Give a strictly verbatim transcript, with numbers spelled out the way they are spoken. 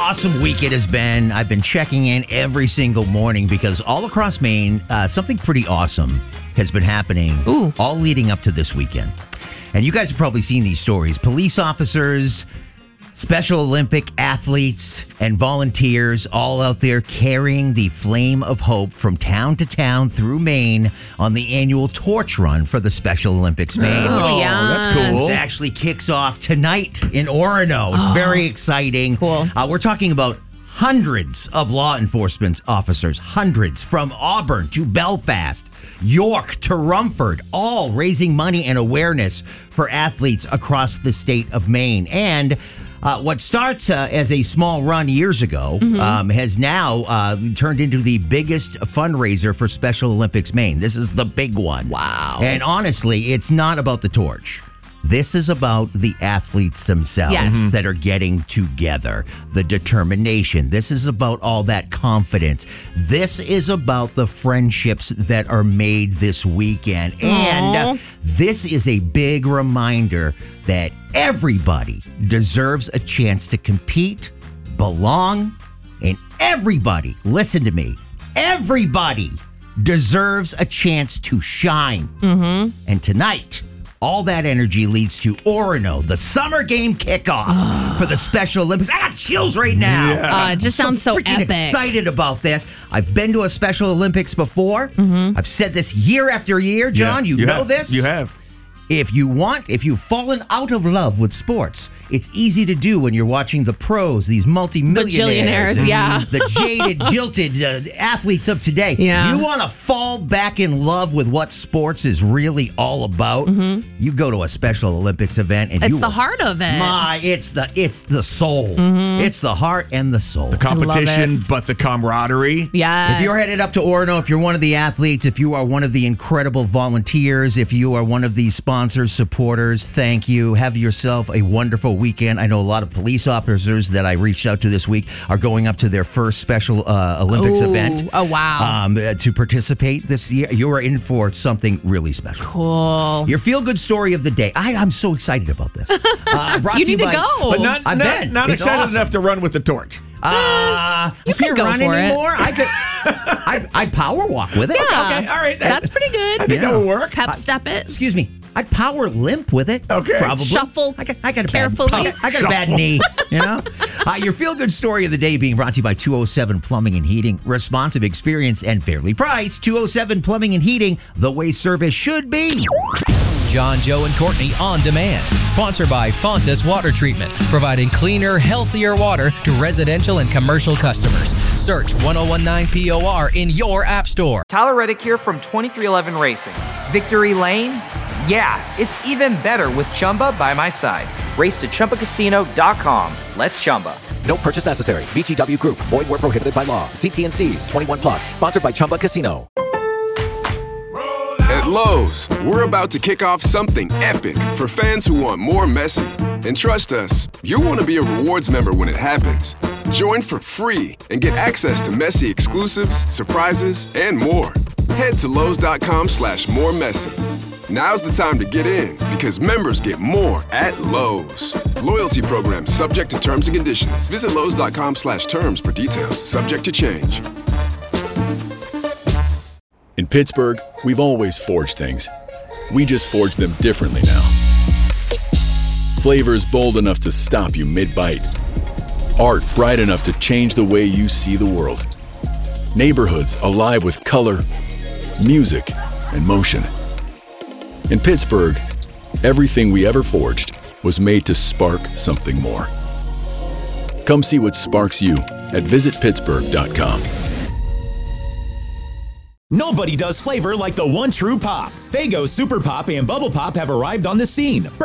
awesome week it has been. I've been checking in every single morning because all across Maine, uh, something pretty awesome has been happening Ooh. all leading up to this weekend. And you guys have probably seen these stories. Police officers, Special Olympic athletes, and volunteers all out there carrying the flame of hope from town to town through Maine on the annual torch run for the Special Olympics Maine. Oh, which yes. that's cool. It actually kicks off tonight in Orono. It's Oh, very exciting. cool. Uh, we're talking about hundreds of law enforcement officers, hundreds from Auburn to Belfast, York to Rumford, all raising money and awareness for athletes across the state of Maine. And Uh, what starts uh, as a small run years ago Mm-hmm. um, has now uh, turned into the biggest fundraiser for Special Olympics Maine. This is the big one. Wow. And honestly, it's not about the torch. This is about the athletes themselves Yes. Mhm. that are getting together, the determination. This is about all that confidence. This is about the friendships that are made this weekend. And uh, this is a big reminder that everybody deserves a chance to compete, belong, and everybody, listen to me, everybody deserves a chance to shine. Mm-hmm. And tonight, all that energy leads to Orono, the summer game kickoff for the Special Olympics. I got chills right now. Uh, it just sounds so freaking epic. excited about this. I've been to a Special Olympics before. I've said this year after year. John, Yeah, you, know have. this? You have. If you want, if you've fallen out of love with sports, it's easy to do when you're watching the pros, these multimillionaires, Bajillionaires, and yeah. the jaded, jilted uh, athletes of today. Yeah. You want to fall back in love with what sports is really all about? You go to a Special Olympics event, and It's you the will- heart of it. My, it's the it's the soul. It's the heart and the soul. Competition, but the camaraderie. Yes. If you're headed up to Orono, if you're one of the athletes, if you are one of the incredible volunteers, if you are one of the sponsors, supporters, thank you. Have yourself a wonderful weekend. I know a lot of police officers that I reached out to this week are going up to their first Special uh, Olympics Ooh, event. oh, wow. Um, uh, to participate this year. You are in for something really special. Cool. Your feel-good story of the day. I, I'm so excited about this. Uh, brought You to need to by- go. But not, I've not, been. not It's excited awesome. enough to run with the torch. Uh, You I could can't go run for it. anymore. I could. I'd, I'd power walk with it. Yeah. Okay, all right. That- That's pretty good. I think Yeah. that would work. Pep step it. Excuse me. I'd power limp with it. Okay. Probably. Shuffle I got, I got a carefully. Bad, I got a bad Shuffle. knee. You know. Uh, your feel-good story of the day being brought to you by two oh seven Plumbing and Heating. Responsive experience and fairly priced. two oh seven Plumbing and Heating. The way service should be. John, Joe, and Courtney on demand. Sponsored by Fontas Water Treatment, providing cleaner, healthier water to residential and commercial customers. Search ten nineteen P O R in your app store. Tyler Reddick here from twenty-three eleven Racing. Victory Lane? Yeah, it's even better with Chumba by my side. Race to Chumba Casino dot com. Let's Chumba. No purchase necessary. V G W Group. Void where prohibited by law. See T N Cs. twenty-one plus. Sponsored by Chumba Casino. At Lowe's, we're about to kick off something epic for fans who want more Messi. And trust us, you'll want to be a rewards member when it happens. Join for free and get access to Messi exclusives, surprises, and more. Head to Lowe's.com slash more Messi. Now's the time to get in because members get more at Lowe's. Loyalty program subject to terms and conditions. Visit Lowe's.com slash terms for details. Subject to change. In Pittsburgh, we've always forged things. We just forge them differently now. Flavors bold enough to stop you mid-bite. Art bright enough to change the way you see the world. Neighborhoods alive with color, music, and motion. In Pittsburgh, everything we ever forged was made to spark something more. Come see what sparks you at visit pittsburgh dot com. Nobody does flavor like the one true pop. Faygo Super Pop and Bubble Pop have arrived on the scene.